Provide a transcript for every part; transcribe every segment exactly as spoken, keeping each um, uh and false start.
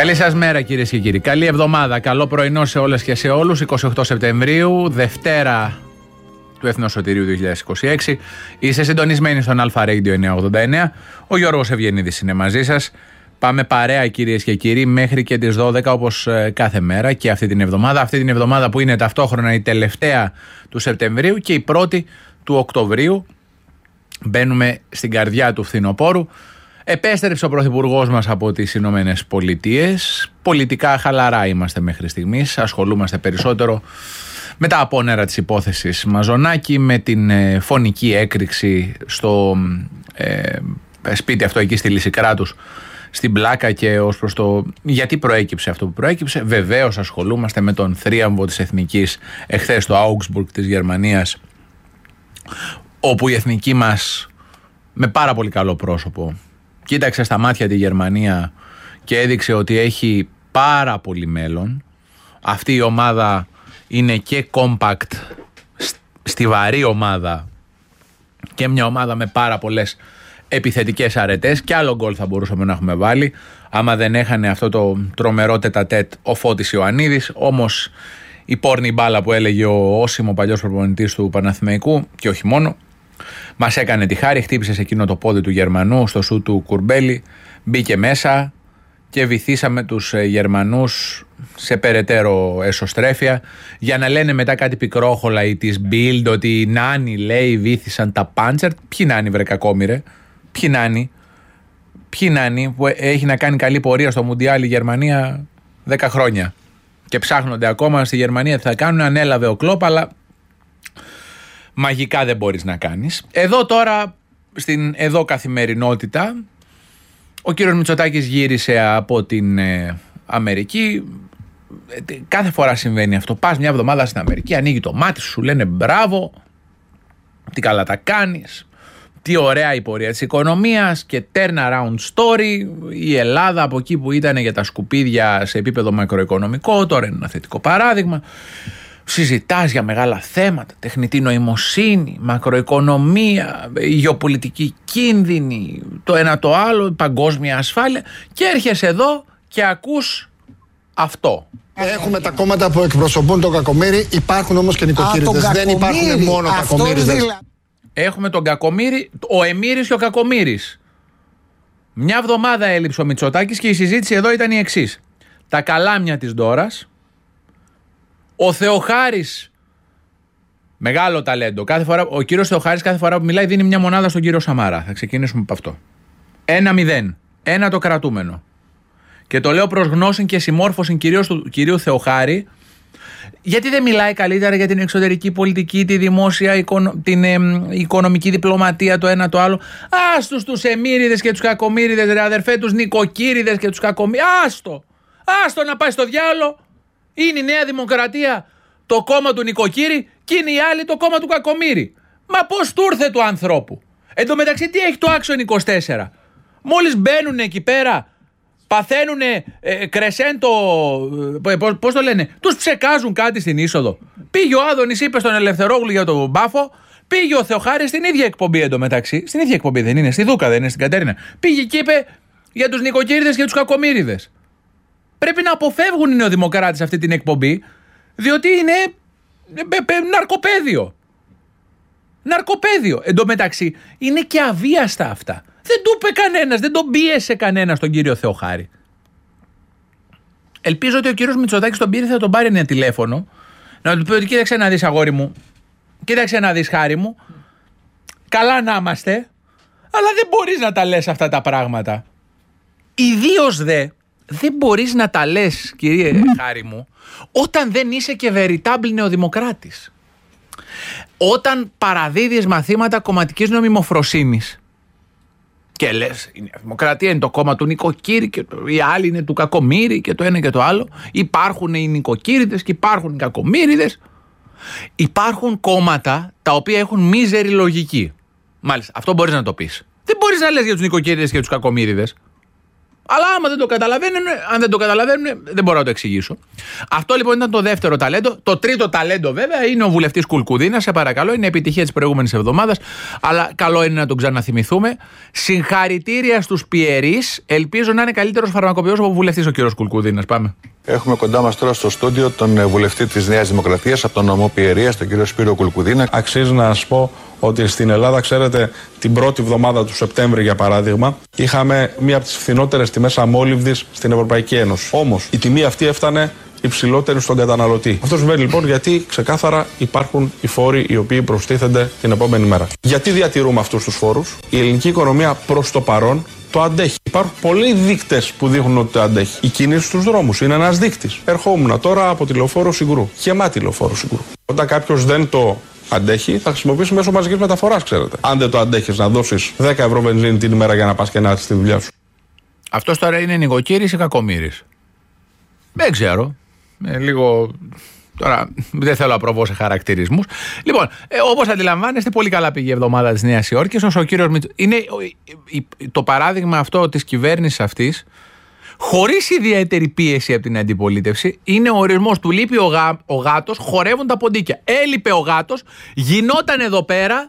Καλή σας μέρα κυρίες και κύριοι. Καλή εβδομάδα. Καλό πρωινό σε όλες και σε όλους. είκοσι οκτώ Σεπτεμβρίου, Δευτέρα του Εθνοσωτηρίου δύο χιλιάδες είκοσι έξι. Είστε συντονισμένοι στον Αλφα Radio εννιακόσια ογδόντα εννέα. Ο Γιώργος Ευγενίδης είναι μαζί σας. Πάμε παρέα κυρίες και κύριοι μέχρι και τις δώδεκα όπως κάθε μέρα και αυτή την εβδομάδα. Αυτή την εβδομάδα που είναι ταυτόχρονα η τελευταία του Σεπτεμβρίου και η πρώτη του Οκτωβρίου. Μπαίνουμε στην καρδιά του φθινοπόρου. Επέστρεψε ο πρωθυπουργός μας από τις Ηνωμένες Πολιτείες. Πολιτικά χαλαρά είμαστε μέχρι στιγμής. Ασχολούμαστε περισσότερο με τα απόνερα της υπόθεσης Μαζονάκη, με την ε, φωνική έκρηξη στο ε, σπίτι αυτό εκεί στη Λυσικράτους, στην Πλάκα, και ως προς το γιατί προέκυψε αυτό που προέκυψε. Βεβαίως ασχολούμαστε με τον θρίαμβο της εθνικής εχθές στο Augsburg της Γερμανίας, όπου η εθνική μας με πάρα πολύ καλό πρόσωπο κοίταξε στα μάτια τη Γερμανία και έδειξε ότι έχει πάρα πολύ μέλλον. Αυτή η ομάδα είναι και compact, στιβαρή ομάδα και μια ομάδα με πάρα πολλές επιθετικές αρετές, και άλλο γκολ θα μπορούσαμε να έχουμε βάλει άμα δεν έχανε αυτό το τρομερό τετατέτ ο Φώτης Ιωαννίδης. Όμως η πόρνη μπάλα που έλεγε ο Όσιμο, παλιός προπονητής του Παναθηναϊκού και όχι μόνο, μας έκανε τη χάρη, χτύπησε σε εκείνο το πόδι του Γερμανού στο σου του Κουρμπέλη, μπήκε μέσα και βυθίσαμε τους Γερμανούς σε περαιτέρω εσωστρέφεια, για να λένε μετά κάτι πικρόχολα ή της Bild ότι οι νάνοι, λέει, βύθισαν τα πάντσερ. Ποιοι νάνοι, βρε κακόμοιρε, ποιοι νάνοι, ποιοι νάνοι που έχει να κάνει καλή πορεία στο Μουντιάλ η Γερμανία δέκα χρόνια και ψάχνονται ακόμα στη Γερμανία τι θα κάνουν. Ανέλαβε ο Κλόπ, αλλά μαγικά δεν μπορείς να κάνεις. Εδώ τώρα, στην εδώ καθημερινότητα, ο κύριος Μητσοτάκης γύρισε από την ε, Αμερική. Ε, κάθε φορά συμβαίνει αυτό. Πας μια εβδομάδα στην Αμερική, ανοίγει το μάτι σου, σου λένε μπράβο, τι καλά τα κάνεις, τι ωραία η πορεία της οικονομίας και turnaround story. Η Ελλάδα από εκεί που ήταν για τα σκουπίδια σε επίπεδο μακροοικονομικό, τώρα είναι ένα θετικό παράδειγμα. Συζητάς για μεγάλα θέματα, τεχνητή νοημοσύνη, μακροοικονομία, γεωπολιτική κίνδυνη, το ένα το άλλο, παγκόσμια ασφάλεια, και έρχεσαι εδώ και ακούς αυτό. Έχουμε τα κόμματα που εκπροσωπούν τον Κακομοίρη, υπάρχουν όμως και νοικοκύριδες. Δεν υπάρχουν μόνο Κακομοίριδες. Δηλα... Έχουμε τον Κακομοίρη, ο Εμμύρης και ο Κακομοίρης. Μια εβδομάδα έλειψε ο Μητσοτάκης και η συζήτηση εδώ ήταν η εξής. Τα καλάμια της Ντόρας. Ο Θεοχάρης, μεγάλο ταλέντο. Κάθε φορά, ο κύριος Θεοχάρης κάθε φορά που μιλάει δίνει μια μονάδα στον κύριο Σαμάρα. Θα ξεκινήσουμε από αυτό. Ένα μηδέν. Ένα το κρατούμενο. Και το λέω προς γνώση και συμμόρφωση κυρίως του κυρίου Θεοχάρη, γιατί δεν μιλάει καλύτερα για την εξωτερική πολιτική, τη δημόσια, την ε, οικονομική διπλωματία, το ένα το άλλο. Άστους τους Εμμύριδες και τους Κακομοίριδες, ρε αδερφέ, τους νοικοκύριδες και τους Κακομοίριδες. Άστο. Άστο να πάει στο διάλο. Είναι η Νέα Δημοκρατία το κόμμα του νοικοκύρη και είναι η άλλη το κόμμα του Κακομοίρη. Μα πώς του ήρθε του ανθρώπου. Εν τω μεταξύ, τι έχει το Άξον είκοσι τέσσερα. Μόλις μπαίνουν εκεί πέρα, παθαίνουν ε, κρεσέντο, ε, πώς, πώς το λένε, τους ψεκάζουν κάτι στην είσοδο. Πήγε ο Άδωνης, είπε στον Ελευθερόγλου για τον Μπάφο, πήγε ο Θεοχάρης στην ίδια εκπομπή εν τω μεταξύ. Στην ίδια εκπομπή δεν είναι, στη Δούκα δεν είναι, στην Κατέρινα. Πήγε και είπε για τους νοικοκύριδες και τους Κακομοίριδες. Πρέπει να αποφεύγουν οι νεοδημοκράτες αυτή την εκπομπή, διότι είναι ναρκοπαίδιο. Ναρκοπαίδιο. Εν τω μεταξύ, είναι και αβίαστα αυτά. Δεν του είπε κανένας, δεν τον πίεσε κανένας τον κύριο Θεοχάρη. Ελπίζω ότι ο κύριος Μητσοτάκης τον πήρε, θα τον πάρει ένα τηλέφωνο, να του πει ότι κοίταξε να δεις, αγόρι μου, κοίταξε να δεις, χάρη μου, καλά να είμαστε, αλλά δεν μπορείς να τα λες αυτά τα πράγματα. Ιδίως δε, δεν μπορείς να τα λες, κύριε χάρη μου, όταν δεν είσαι και veritable νεοδημοκράτης. Όταν παραδίδεις μαθήματα κομματικής νομιμοφροσύνης και λες η Δημοκρατία είναι το κόμμα του νοικοκύρη και το, οι άλλοι είναι του Κακομοίρη και το ένα και το άλλο. Υπάρχουν οι νοικοκύριδες και υπάρχουν οι Κακομοίριδες. Υπάρχουν κόμματα τα οποία έχουν μίζερη λογική. Μάλιστα, αυτό μπορείς να το πεις. Δεν μπορείς να λες για τους νοικοκύριδες και τους Κακομοίριδες. Αλλά άμα δεν το καταλαβαίνουν, αν δεν το καταλαβαίνουν, δεν μπορώ να το εξηγήσω. Αυτό λοιπόν ήταν το δεύτερο ταλέντο. Το τρίτο ταλέντο, βέβαια, είναι ο βουλευτής Κουλκουδίνας. Σε παρακαλώ, είναι επιτυχία της προηγούμενης εβδομάδας. Αλλά καλό είναι να τον ξαναθυμηθούμε. Συγχαρητήρια στους πιερείς. Ελπίζω να είναι καλύτερος φαρμακοποιός από βουλευτής ο κύριος Κουλκουδίνας. Πάμε. Έχουμε κοντά μας τώρα στο στούντιο τον βουλευτή της Νέας Δημοκρατίας από τον νομό Πιερίας, τον κύριο Σπύρο Κουλκουδίνα. Αξίζει να σας πω ότι στην Ελλάδα, ξέρετε, την πρώτη εβδομάδα του Σεπτέμβρη, για παράδειγμα, είχαμε μία από τις φθηνότερες τιμές αμόλυβδης στην Ευρωπαϊκή Ένωση. Όμως, η τιμή αυτή έφτανε υψηλότερη στον καταναλωτή. Αυτό συμβαίνει λοιπόν γιατί ξεκάθαρα υπάρχουν οι φόροι οι οποίοι προστίθενται την επόμενη μέρα. Γιατί διατηρούμε αυτούς τους φόρους? Η ελληνική οικονομία προς το παρόν το αντέχει. Υπάρχουν πολλοί δείκτες που δείχνουν ότι το αντέχει. Η κίνηση στους δρόμους είναι ένας δείκτης. Ερχόμουν τώρα από τη λεωφόρο Συγκρού. Γεμάτη λεωφόρο Συγκρού. Όταν κάποιος δεν το αντέχει, θα χρησιμοποιήσει μέσω μαζικής μεταφοράς, ξέρετε. Αν δεν το αντέχεις να δώσεις δέκα ευρώ βενζίνη την ημέρα για να πας και να έρθεις στη δουλειά σου. Αυτός τώρα είναι νοικοκύρης ή κακομύρης? Δεν ξέρω. Ε, λίγο. Τώρα δεν θέλω να προβώ σε χαρακτηρισμούς. Λοιπόν, ε, όπως αντιλαμβάνεστε, πολύ καλά πήγε η εβδομάδα της Νέας Υόρκης. Όσο ο κύριος Μητσο... Είναι το παράδειγμα αυτό της κυβέρνησης αυτής, χωρίς ιδιαίτερη πίεση από την αντιπολίτευση, είναι ο ορισμός του λείπει ο, γά, ο γάτος, χορεύουν τα ποντίκια. Έλειπε ο γάτος, γινόταν εδώ πέρα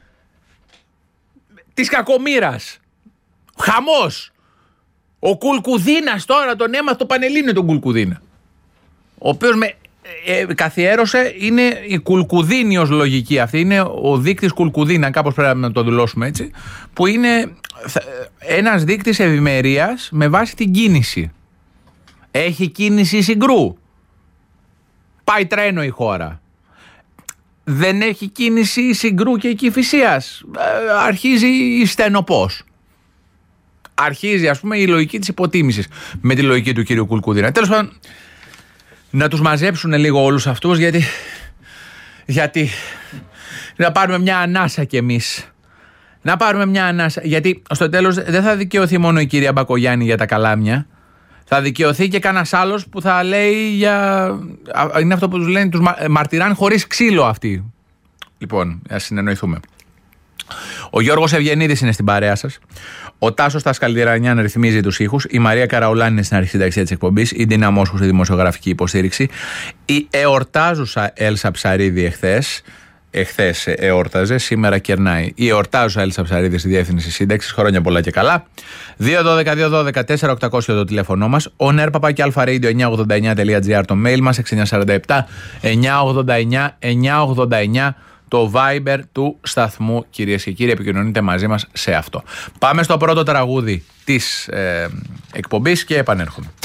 της κακομοίρας. Χαμός. Ο Κουλκουδίνας τώρα τον έμαθε το Πανελλήνιο τον Κουλκουδίνα. Ο οποίος με ε, καθιέρωσε, είναι η Κουλκουδίνιος λογική αυτή, είναι ο δείκτης Κουλκουδίνα, κάπως πρέπει να το δηλώσουμε έτσι, που είναι ένας δείκτης ευημερίας με βάση την κίνηση. Έχει κίνηση Συγκρού. Πάει τρένο η χώρα. Δεν έχει κίνηση Συγκρού και Κηφισίας. Αρχίζει η στενοπός. Αρχίζει, ας πούμε, η λογική της υποτίμησης με τη λογική του κύριου Κουλκουδίνα. Τέλος πάντων, να τους μαζέψουν λίγο όλους αυτούς, γιατί, γιατί να πάρουμε μια ανάσα κι εμείς. Να πάρουμε μια ανάσα. Γιατί στο τέλος δεν θα δικαιωθεί μόνο η κυρία Μπακογιάννη για τα καλάμια. Θα δικαιωθεί και κανένας άλλος που θα λέει για. Είναι αυτό που τους λένε, τους μαρτυράν χωρίς ξύλο αυτοί. Λοιπόν, ας συνεννοηθούμε. Ο Γιώργος Ευγενίδης είναι στην παρέα σας. Ο Τάσος Τασκαλντιρανιάν ρυθμίζει τους ήχους. Η Μαρία Καραουλάνη είναι στην αρχισυνταξία της εκπομπής. Η Ντίνα Μόσχου στη δημοσιογραφική υποστήριξη. Η εορτάζουσα Έλσα Ψαρίδη εχθές. Εχθές εόρταζε, σήμερα κερνάει. Η εορτάζουσα Έλσα Ψαρίδη στη διεύθυνση σύνταξης. Χρόνια πολλά και καλά. δύο ένα δύο δύο ένα τέσσερα οκτακόσια το τηλέφωνό μας. on air παπάκι αλφα-radio εννιακόσια ογδόντα εννιά τελεία τζι άρ το mail μας. έξι εννιά τέσσερα επτά εννιακόσια ογδόντα εννιά εννιακόσια ογδόντα εννιά το Viber του σταθμού, κυρίες και κύριοι. Επικοινωνείτε μαζί μας σε αυτό. Πάμε στο πρώτο τραγούδι της ε, εκπομπής και επανέρχομαι.